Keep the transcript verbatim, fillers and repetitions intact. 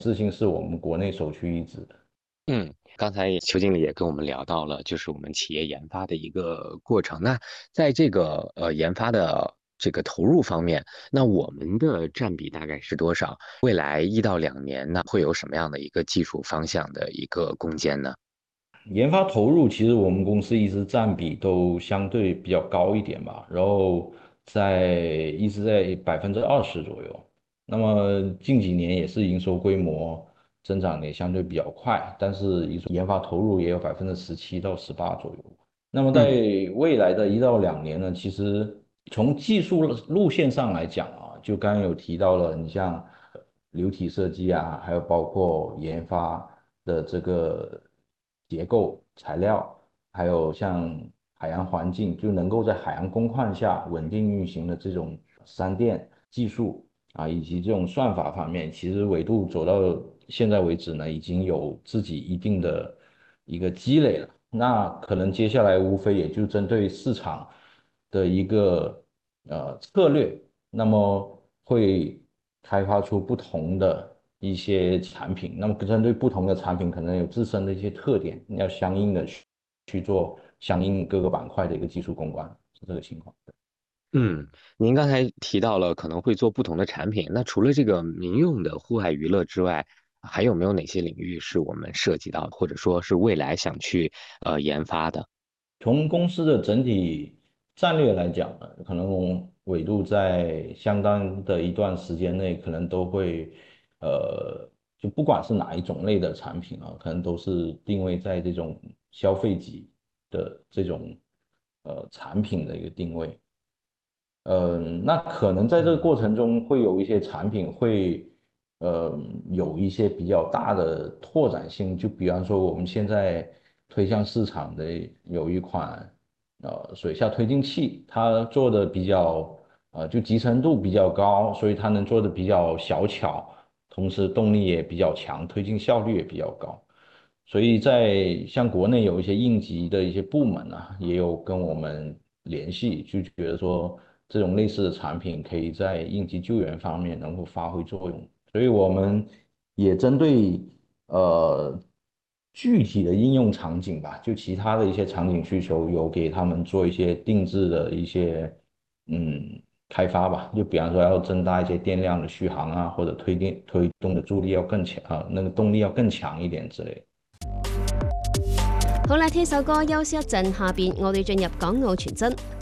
自信是我们国内首屈一指的。 嗯，刚才邱经理也跟我们聊到了，就是我们企业研发的一个过程。那在这个呃研发的这个投入方面，那我们的占比大概是多少？未来一到两年呢，会有什么样的一个技术方向的一个攻坚呢？ 研发投入其实我们公司一直占比都相对比较高一点吧，然后在一直在百分之二十左右。那么近几年也是营收规模增长的也相对比较快，但是研发投入也有百分之十七到十八左右。那么在嗯未来的一到两年呢，其实从技术路线上来讲啊，就刚刚有提到了，你像流体设计啊，还有包括研发的这个结构材料，还有像海洋环境，就能够在海洋工况下稳定运行的这种商电技术啊，以及这种算法方面，其实纬度走到现在为止呢，已经有自己一定的一个积累了。那可能接下来无非也就针对市场的一个呃策略，那么会开发出不同的一些产品。那么针对不同的产品，可能有自身的一些特点，要相应的去去做相应各个板块的一个技术攻关，是这个情况。 嗯，您刚才提到了可能会做不同的产品，那除了这个民用的户外娱乐之外，还有没有哪些领域是我们涉及到的，或者说是未来想去呃研发的？ 从公司的整体战略来讲呢，可能纬度在相当的一段时间内，可能都会，呃，就不管是哪一种类的产品啊，可能都是定位在这种消费级的这种呃产品的一个定位。嗯，那可能在这个嗯过程中会有一些产品会，呃，有一些比较大的拓展性。就比方说我们现在推向市场的有一款，呃，水下推进器，它做的比较，呃，就集成度比较高，所以它能做的比较小巧，同时动力也比较强，推进效率也比较高。所以在像国内有一些应急的一些部门啊，也有跟我们联系，就觉得说这种类似的产品可以在应急救援方面能够发挥作用。所以我们也针对呃具体的应用场景吧，就其他的一些场景需求，有给他们做一些定制的一些嗯开发吧。就比方说要增大一些电量的续航啊，或者推电推动的助力要更强啊，那个动力要更强一点之类的。 好啦，聽首歌休息一陣，下邊我哋進入港澳傳真。